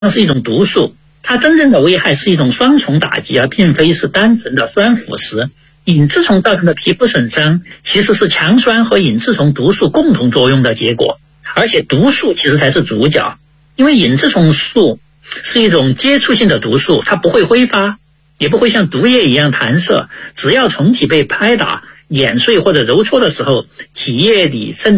是一种毒素，它真正的危害是一种双重打击，而并非是单纯的酸腐蚀。隐翅虫造成的皮肤损伤其实是强酸和隐翅虫毒素共同作用的结果，而且毒素其实才是主角。因为隐翅虫素是一种接触性的毒素，它不会挥发，也不会像毒液一样弹射，只要虫体被拍打、碾碎或者揉搓的时候，体液里渗